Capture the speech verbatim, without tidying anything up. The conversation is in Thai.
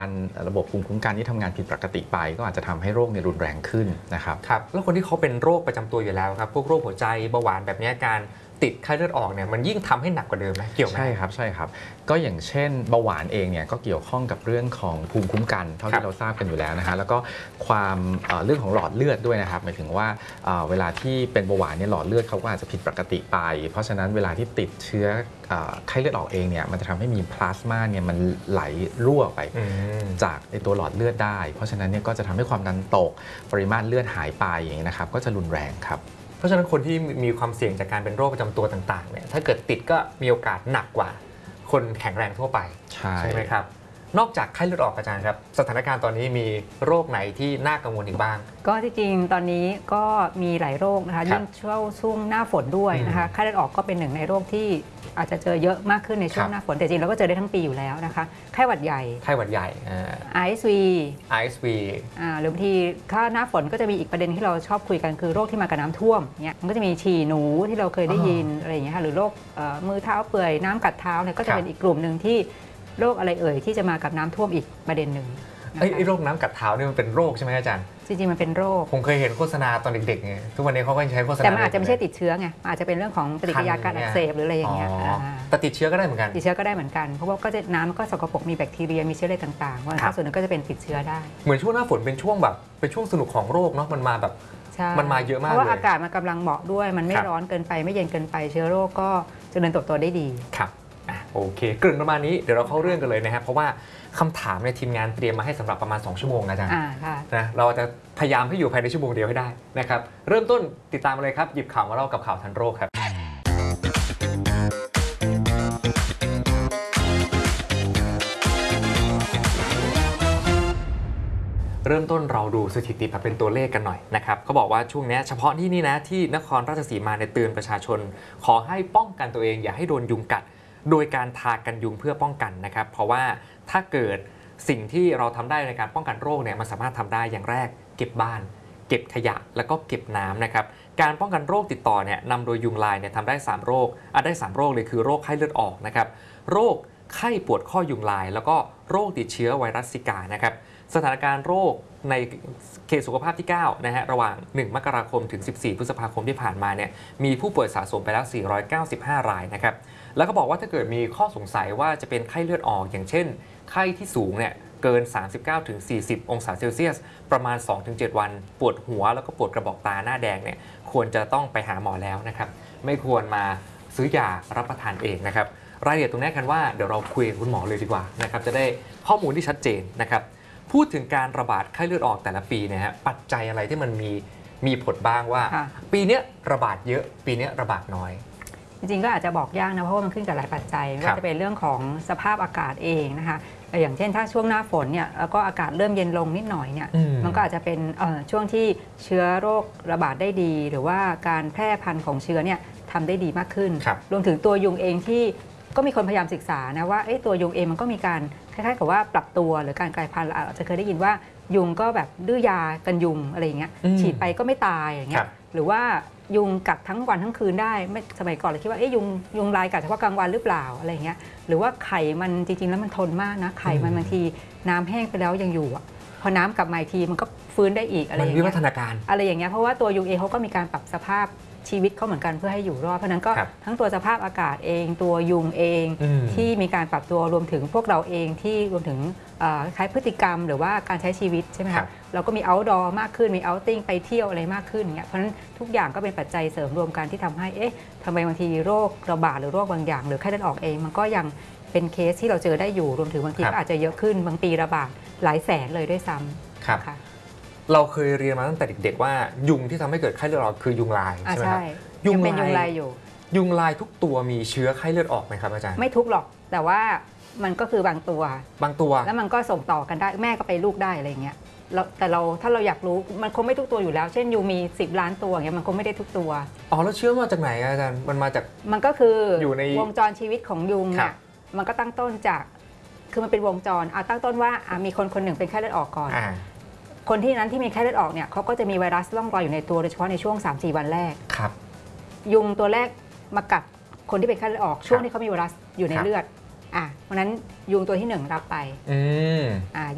ระบบภูมิคุ้มกันที่ทำงานผิดปกติไปก็อาจจะทำให้โรคเนี่ยรุนแรงขึ้นนะครับครับแล้วคนที่เขาเป็นโรคประจำตัวอยู่แล้วครับพวกโรคหัวใจเบาหวานแบบนี้การติดไข้เลือดออกเนี่ยมันยิ่งทำให้หนักกว่าเดิมไหมเกี่ยวไหมใช่ครับใช่ครับก็อย่างเช่นเบาหวานเองเนี่ยก็เกี่ยวข้องกับเรื่องของภูมิคุ้มกันเท่าที่เราทราบกันอยู่แล้วนะฮะแล้วก็ความเรื่องของหลอดเลือดด้วยนะครับหมายถึงว่าเวลาที่เป็นเบาหวานเนี่ยหลอดเลือดเขาก็อาจจะผิดปกติไปเพราะฉะนั้นเวลาที่ติดเชื้อไข้เลือดออกเองเนี่ยมันจะทำให้มีพลาสมาเนี่ยมันไหลรั่วไปจากในตัวหลอดเลือดได้เพราะฉะนั้นเนี่ยก็จะทำให้ความดันตกปริมาตรเลือดหายไปอย่างนี้นะครับก็จะรุนแรงครับเพราะฉะนั้นคนที่มีความเสี่ยงจากการเป็นโรคประจำตัวต่างๆเนี่ยถ้าเกิดติดก็มีโอกาสหนักกว่าคนแข็งแรงทั่วไปใช่ใช่ไหมครับนอกจากไข้เลือดออกอาจารย์ครับสถานการณ์ตอนนี้มีโรคไหนที่น่ากังวลอีกบ้างก็ที่จริงตอนนี้ก็มีหลายโรคนะคะยิ่งช่วงช่วงหน้าฝนด้วยนะคะไข้เลือดออกก็เป็นหนึ่งในโรคที่อาจจะเจอเยอะมากขึ้นในช่วงหน้าฝนแต่จริงเราก็เจอได้ทั้งปีอยู่แล้วนะคะไข้หวัดใหญ่ไข้หวัดใหญ่ไอ เอส วีไอ เอส วีหรือบางทีถ้าหน้าฝนก็จะมีอีกประเด็นที่เราชอบคุยกันคือโรคที่มากับน้ำท่วมเนี่ยมันก็จะมีฉี่หนูที่เราเคยได้ยินอะไรอย่างเงี้ยค่ะหรือโรคมือเท้าเปื่อยน้ำกัดเท้าเนี่ยก็จะเป็นอีกกลุ่มหนึ่งที่โรคอะไรเอ่ยที่จะมากับน้ำท่วมอีกประเด็นหนึ่งไอ้โรคน้ำกัดเท้านี่มันเป็นโรคใช่ไหมอาจารย์จริงๆมันเป็นโรคผมเคยเห็นโฆษณาตอนเด็กๆไงทุกวันนี้เขาก็ยังใช้โฆษณาแต่มันอาจจะไม่ใช่ติดเชื้อไงอาจจะเป็นเรื่องของปฏิกิริยาการอักเสบหรืออะไรอย่างเงี้ยแต่ติดเชื้อก็ได้เหมือนกันติดเชื้อก็ได้เหมือนกันเพราะว่าก็จะน้ำก็สกปรกมีแบคทีเรียมีเชื้ออะไรต่างๆว่าส่วนหนึ่งก็จะเป็นติดเชื้อได้เหมือนช่วงหน้าฝนเป็นช่วงแบบเป็นช่วงสนุกของโรคเนาะมันมาแบบมันมาเยอะมากเลยเพราะว่าอากาศมันกำลังเหมาะด้วยมันไม่ร้อนเกินไปไม่เย็นเกินไปเชื้อโรคก็เจริญเติบโตได้ดีครับโอเคเกริ่นประมาณนี้เดี๋ยวเราเข้าเรื่องกันเลยนะครับเพราะว่าคำถามในทีมงานเตรียมมาให้สำหรับประมาณสองชั่วโมงนะจ๊ะนะเราจะพยายามให้อยู่ภายในชั่วโมงเดียวให้ได้นะครับเริ่มต้นติดตามมาเลยครับหยิบข่าวมาเล่ากับข่าวทันโรคครับเริ่มต้นเราดูสถิติแบบเป็นตัวเลขกันหน่อยนะครับเขาบอกว่าช่วงนี้เฉพาะที่นี่นะที่นครราชสีมาในเตือนประชาชนขอให้ป้องกันตัวเองอย่าให้โดนยุงกัดโดยการทากันยุงเพื่อป้องกันนะครับเพราะว่าถ้าเกิดสิ่งที่เราทำได้ในการป้องกันโรคเนี่ยมันสามารถทำได้อย่างแรกเก็บบ้านเก็บขยะแล้วก็เก็บน้ำนะครับการป้องกันโรคติดต่อเนี่ยนำโดยยุงลายเนี่ยทำได้สามโรคอ่ะได้สามโรคเลยคือโรคไข้เลือดออกนะครับโรคไข้ปวดข้อยุงลายแล้วก็โรคติดเชื้อไวรัสซิกานะครับสถานการณ์โรคในเขตสุขภาพที่เก้านะฮะระหว่างหนึ่งมกราคมถึงสิบสี่พฤษภาคมที่ผ่านมาเนี่ยมีผู้ป่วยสะสมไปแล้วสี่ร้อยเก้าสิบห้ารายนะครับแล้วก็บอกว่าถ้าเกิดมีข้อสงสัยว่าจะเป็นไข้เลือดออกอย่างเช่นไข้ที่สูงเนี่ยเกิน สามสิบเก้าถึงสี่สิบ องศาเซลเซียสประมาณ สองถึงเจ็ด วันปวดหัวแล้วก็ปวดกระบอกตาหน้าแดงเนี่ยควรจะต้องไปหาหมอแล้วนะครับไม่ควรมาซื้อยารับประทานเองนะครับรายละเอียดตรงนี้กันว่าเดี๋ยวเราคุยกับคุณหมอเลยดีกว่านะครับจะได้ข้อมูลที่ชัดเจนนะครับพูดถึงการระบาดไข้เลือดออกแต่ละปีนะฮะปัจจัยอะไรที่มันมีมีผลบ้างว่าปีนี้ระบาดเยอะปีนี้ระบาดน้อยจริงๆก็อาจจะบอกยากนะเพราะว่ามันขึ้นกับหลายปัจจัยไม่ว่าจะเป็นเรื่องของสภาพอากาศเองนะคะอย่างเช่นถ้าช่วงหน้าฝนเนี่ยแล้วก็อากาศเริ่มเย็นลงนิดหน่อยเนี่ยมันก็อาจจะเป็นช่วงที่เชื้อโรคระบาดได้ดีหรือว่าการแพร่พันธุ์ของเชื้อเนี่ยทำได้ดีมากขึ้นรวมถึงตัวยุงเองที่ก็มีคนพยายามศึกษานะว่าตัวยุงเองมันก็มีการคล้ายๆกับว่าปรับตัวหรือการกลายพันธุ์อาจจะเคยได้ยินว่ายุงก็แบบดื้อยากันยุงอะไรอย่างเงี้ยฉีดไปก็ไม่ตายอย่างเงี้ยหรือว่ายุงกัดทั้งวันทั้งคืนได้ไม่สมัยก่อนเราคิดว่าเอ๊ยยุงยุงลายกัดเฉพาะกลางวันหรือเปล่าอะไรเงี้ยหรือว่าไข่มันจริงๆแล้วมันทนมากนะไข่มันบางทีน้ำแห้งไปแล้วยังอยู่อ่ะพอน้ำกลับมาอีกทีมันก็ฟื้นได้อีกอะไรอย่างเงี้ยวิวัฒนาการอะไรอย่างเงี้ยเพราะว่าตัวยุงเองเขาก็มีการปรับสภาพชีวิตเขาเหมือนกันเพื่อให้อยู่รอดเพราะนั้นก็ทั้งตัวสภาพอากาศเองตัวยุงเองที่มีการปรับตัวรวมถึงพวกเราเองที่รวมถึงคล้ายพฤติกรรมหรือว่าการใช้ชีวิตใช่ไหมคะเราก็มี outdoor มากขึ้นมี outing ไปเที่ยวอะไรมากขึ้นอย่างเงี้ยเพราะฉะนั้นทุกอย่างก็เป็นปัจจัยเสริมรวมกันที่ทำให้เอ๊ะทำไมบางทีโรคระบาดหรือโรคบางอย่างหรือไข้เลือดออกเองมันก็ยังเป็นเคสที่เราเจอได้อยู่รวมถึงบางทีก็อาจจะเยอะขึ้นบางปีระบาดหลายแสนเลยด้วยซ้ำครับเราเคยเรียนมาตั้งแต่เด็กๆว่ายุงที่ทำให้เกิดไข้เลือดออกคือยุงลายใช่ไหมครับยุงเป็นยุงลายอยู่ยุงลายทุกตัวมีเชื้อไข้เลือดออกไหมครับอาจารย์ไม่ทุกหรอกแต่ว่ามันก็คือบางตัวบางตัวแล้วมันก็ส่งต่อกันได้แม่ก็ไปลูกได้อะไรเงี้ยแต่เราถ้าเราอยากรู้มันคงไม่ทุกตัวอยู่แล้วเช่นยุงมีสิบล้านตัวอย่างเงี้ยมันคงไม่ได้ทุกตัวอ๋อแล้วเชื้อมาจากไหนอาจารย์มันมาจากมันก็คืออยู่ในวงจรชีวิตของยุงเนี่ยมันก็ตั้งต้นจากคือมันเป็นวงจรเอาตั้งต้นว่ามีคนคนหนึ่งเป็นไข้เลือดออกก่อนคนที่นั้นที่มีไข้เลือดออกเนี่ยเขาก็จะมีไวรัสล่องลอยอยู่ในตัวโดยเฉพาะในช่วง สามถึงสี่ วันแรกครับยุงตัวแรกมากัดคนที่เป็นไข้เลือดออกช่วงที่เขามีไวรัสอยู่ในเลือดอ่ะเพราะนั้นยุงตัวที่หนึ่งรับไปอืมอ่า